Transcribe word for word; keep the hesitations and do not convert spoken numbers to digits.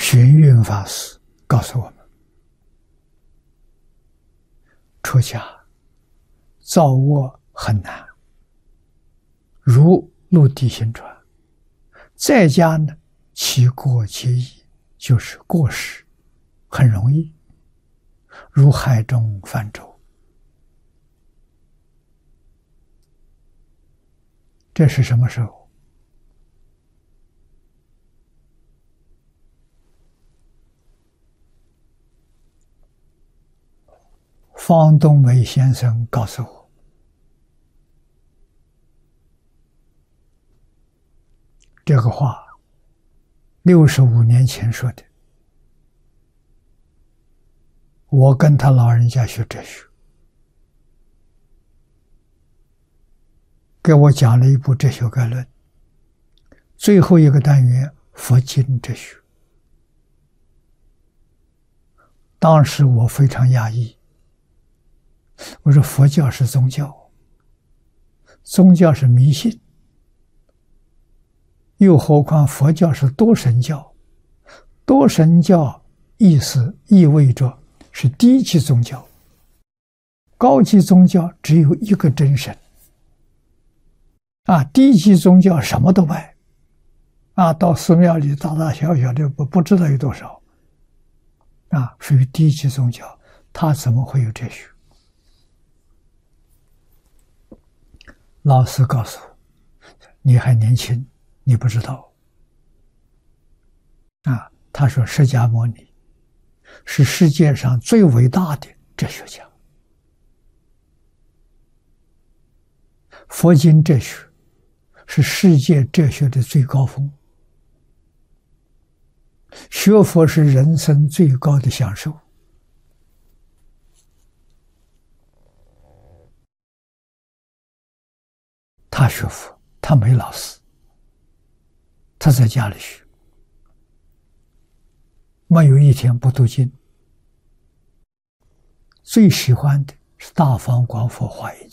玄云法师告诉我们，出家造恶很难，如陆地行船；在家呢，其过其易，就是过失，很容易，如海中泛舟。这是什么时候？方东梅先生告诉我，这个话六十五年前说的。我跟他老人家学哲学，给我讲了一部哲学概论，最后一个单元佛经哲学。当时我非常压抑，我说佛教是宗教，宗教是迷信，又何况佛教是多神教，多神教意思意味着是低级宗教，高级宗教只有一个真神。啊，低级宗教什么都拜，啊，到寺庙里大大小小的不不知道有多少，啊，属于低级宗教，他怎么会有哲学？老师告诉我，你还年轻，你不知道。啊，他说释迦牟尼是世界上最伟大的哲学家，佛经哲学是世界哲学的最高峰，学佛是人生最高的享受。他学佛，他没老师，他在家里学，没有一天不读经。最喜欢的是《大方广佛华严经》，